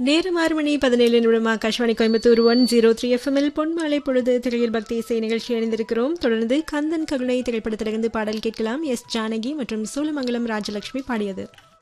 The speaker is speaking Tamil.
நேரம் 6:17 ஆகாஷ்வாணி கோயம்புத்தூர் 103 எஃப்எம்எல் பொன்மாலை பொழுது திரையில் பக்தி இசை நிகழ்ச்சி அணிந்திருக்கிறோம். தொடர்ந்து கந்தன் கருணை திரைப்படத்திலிருந்து பாடல் கேட்கலாம். எஸ் ஜானகி மற்றும் சூலமங்கலம் ராஜலட்சுமி பாடியது.